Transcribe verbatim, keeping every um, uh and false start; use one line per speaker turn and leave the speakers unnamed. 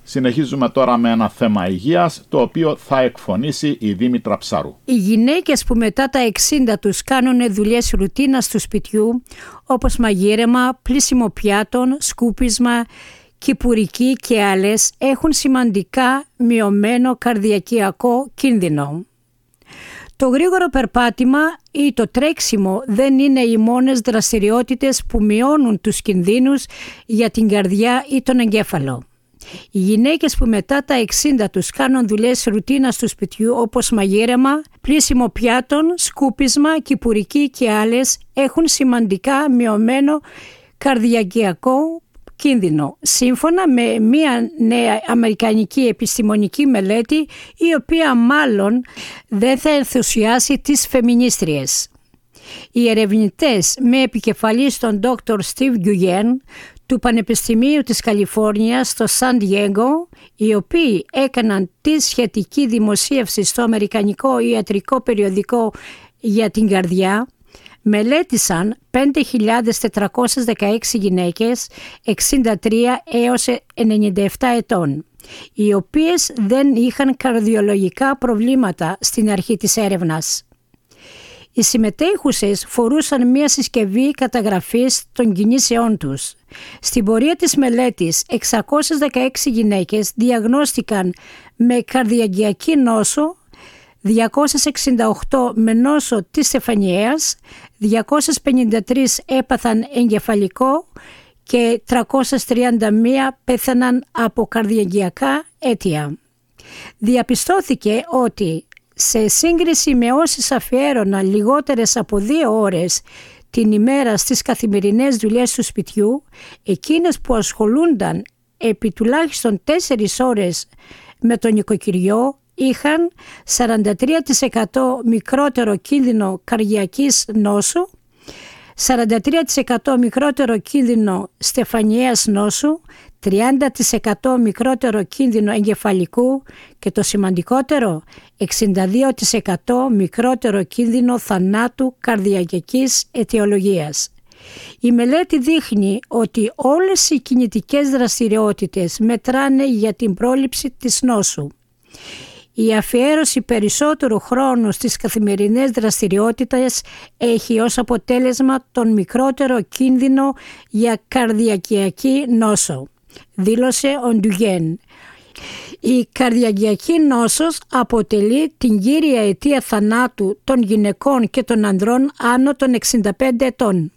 Συνεχίζουμε τώρα με ένα θέμα υγείας, το οποίο θα εκφωνήσει η Δήμητρα Ψάρου.
Οι γυναίκες που μετά τα εξήντα τους κάνουν δουλειές ρουτίνας του σπιτιού, όπως μαγείρεμα, πλύσιμο πιάτων, σκούπισμα, κυπουρική και άλλες, έχουν σημαντικά μειωμένο καρδιακιακό κίνδυνο. Το γρήγορο περπάτημα ή το τρέξιμο δεν είναι οι μόνες δραστηριότητες που μειώνουν τους κινδύνους για την καρδιά ή τον εγκέφαλο. Οι γυναίκες που μετά τα εξήντα τους κάνουν δουλειές ρουτίνας του σπιτιού, όπως μαγείρεμα, πλύσιμο πιάτων, σκούπισμα, κυπουρική και άλλες, έχουν σημαντικά μειωμένο καρδιακιακό κίνδυνο, σύμφωνα με μια νέα αμερικανική επιστημονική μελέτη, η οποία μάλλον δεν θα ενθουσιάσει τις φεμινίστριες. Οι ερευνητές με επικεφαλής τον Δόκτωρ Στιβ Γκιουγέν του Πανεπιστημίου της Καλιφόρνιας στο Σαν Διέγκο, οι οποίοι έκαναν τη σχετική δημοσίευση στο αμερικανικό ιατρικό περιοδικό για την καρδιά, μελέτησαν πέντε χιλιάδες τετρακόσιες δεκαέξι γυναίκες εξήντα τρία έως ενενήντα επτά ετών, οι οποίες δεν είχαν καρδιολογικά προβλήματα στην αρχή της έρευνας. Οι συμμετέχουσες φορούσαν μία συσκευή καταγραφής των κινήσεών τους. Στην πορεία της μελέτης, εξακόσιες δεκαέξι γυναίκες διαγνώστηκαν με καρδιακιακή νόσο, διακόσιες εξήντα οκτώ με νόσο της στεφανιαίας, διακόσιες πενήντα τρία έπαθαν εγκεφαλικό και τριακόσιες τριάντα μία πέθαναν από καρδιακιακά αίτια. Διαπιστώθηκε ότι σε σύγκριση με όσοι αφιέρωναν λιγότερες από δύο ώρες την ημέρα στις καθημερινές δουλειές του σπιτιού, εκείνες που ασχολούνταν επί τουλάχιστον τέσσερις ώρες με το νοικοκυριό είχαν σαράντα τρία τοις εκατό μικρότερο κίνδυνο καρδιακής νόσου, σαράντα τρία τοις εκατό μικρότερο κίνδυνο στεφανιαίας νόσου, τριάντα τοις εκατό μικρότερο κίνδυνο εγκεφαλικού και το σημαντικότερο, εξήντα δύο τοις εκατό μικρότερο κίνδυνο θανάτου καρδιακικής αιτιολογίας. Η μελέτη δείχνει ότι όλες οι κινητικές δραστηριότητες μετράνε για την πρόληψη της νόσου. Η αφιέρωση περισσότερου χρόνου στις καθημερινές δραστηριότητες έχει ως αποτέλεσμα τον μικρότερο κίνδυνο για καρδιακιακή νόσο, δήλωσε ο Ντουγέν. Η καρδιακιακή νόσος αποτελεί την κύρια αιτία θανάτου των γυναικών και των ανδρών άνω των εξήντα πέντε ετών.